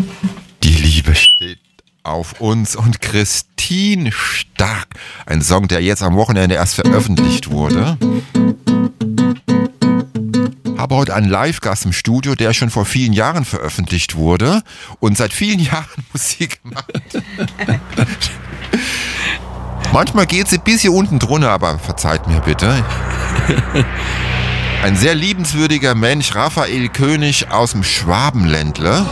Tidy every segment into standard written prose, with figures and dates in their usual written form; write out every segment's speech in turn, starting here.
Die Liebe steht auf uns und Christine Stark. Ein Song, der jetzt am Wochenende erst veröffentlicht wurde. Habe heute einen Live-Gast im Studio, der schon vor vielen Jahren veröffentlicht wurde und seit vielen Jahren Musik macht. Manchmal geht sie bis hier unten drunter, aber verzeiht mir bitte. Ein sehr liebenswürdiger Mensch, Raphael König aus dem Schwabenländle.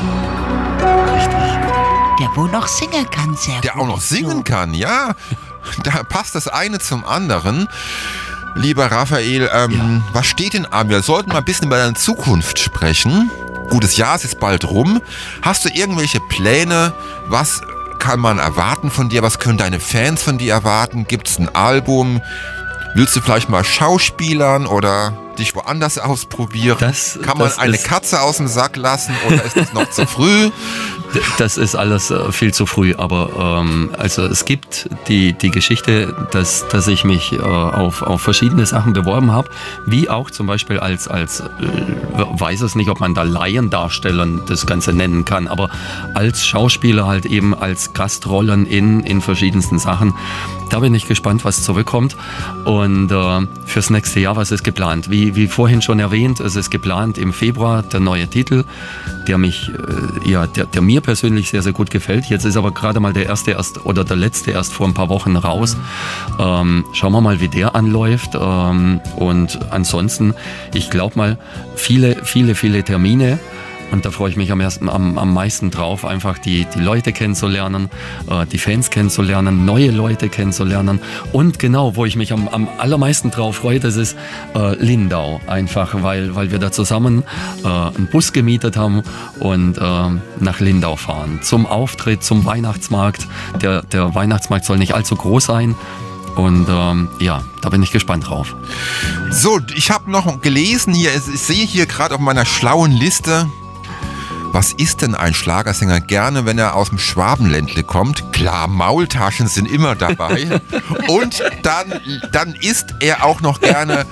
Der wohl noch singen kann, sehr gut. Der auch noch singen kann, ja. Da passt das eine zum anderen. Lieber Raphael, was steht denn an? Wir sollten mal ein bisschen über deine Zukunft sprechen. Gutes Jahr ist jetzt bald rum. Hast du irgendwelche Pläne? Was kann man erwarten von dir? Was können deine Fans von dir erwarten? Gibt es ein Album? Willst du vielleicht mal schauspielern oder dich woanders ausprobieren? Kann man eine Katze aus dem Sack lassen oder ist das noch zu früh? Das ist alles viel zu früh, aber also es gibt die Geschichte, dass ich mich auf verschiedene Sachen beworben habe, wie auch zum Beispiel als weiß es nicht, ob man da Laiendarstellern das Ganze nennen kann, aber als Schauspieler halt eben als Gastrollen in verschiedensten Sachen. Da bin ich gespannt, was zurückkommt. Und fürs nächste Jahr, was ist geplant? Wie vorhin schon erwähnt, es ist geplant im Februar der neue Titel, der mir persönlich sehr, sehr gut gefällt. Jetzt ist aber gerade mal der letzte erst vor ein paar Wochen raus. Schauen wir mal, wie der anläuft. Und ansonsten, ich glaube mal, viele Termine. Und da freue ich mich am meisten drauf, einfach die Leute kennenzulernen, die Fans kennenzulernen, neue Leute kennenzulernen. Und genau, wo ich mich am allermeisten drauf freue, das ist Lindau. Einfach, weil wir da zusammen einen Bus gemietet haben und nach Lindau fahren. Zum Auftritt, zum Weihnachtsmarkt. Der Weihnachtsmarkt soll nicht allzu groß sein. Und da bin ich gespannt drauf. So, ich habe noch gelesen hier, ich sehe hier gerade auf meiner schlauen Liste, was ist denn ein Schlagersänger gerne, wenn er aus dem Schwabenländle kommt? Klar, Maultaschen sind immer dabei. Und dann isst er auch noch gerne,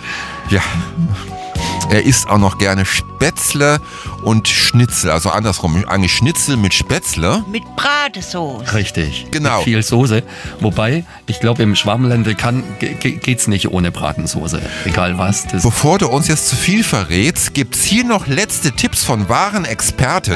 er isst auch noch gerne Spätzle und Schnitzel. Also andersrum, eigentlich Schnitzel mit Spätzle. Mit Bratensoße. Richtig, genau. Mit viel Soße. Wobei, ich glaube, im Schwabenländle geht's nicht ohne Bratensoße. Egal was. Bevor du uns jetzt zu viel verrätst, gibt's hier noch letzte Tipps von wahren Experten.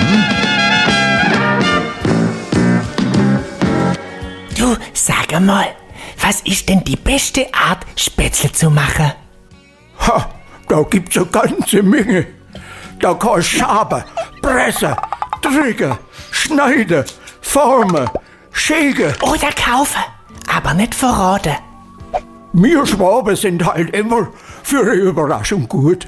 Du, sag einmal, was ist denn die beste Art, Spätzle zu machen? Ha, da gibt's eine ganze Menge. Da kannst du schaben, pressen, drücken, schneiden, formen, schägen. Oder kaufen, aber nicht verraten. Wir Schwaben sind halt immer für eine Überraschung gut.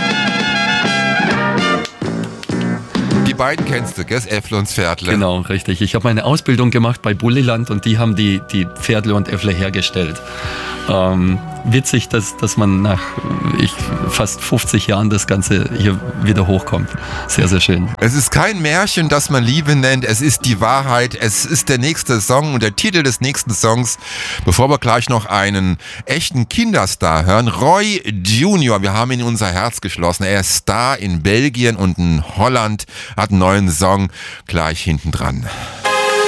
Die beiden kennst du, gell? Äffle und Pferdle. Genau, richtig. Ich habe meine Ausbildung gemacht bei Bulliland und die haben die Pferdle und Äffle hergestellt. Witzig, dass man nach fast 50 Jahren das Ganze hier wieder hochkommt. Sehr, sehr schön. Es ist kein Märchen, das man Liebe nennt. Es ist die Wahrheit. Es ist der nächste Song und der Titel des nächsten Songs. Bevor wir gleich noch einen echten Kinderstar hören. Roy Junior. Wir haben ihn in unser Herz geschlossen. Er ist Star in Belgien und in Holland. Hat einen neuen Song gleich hinten dran.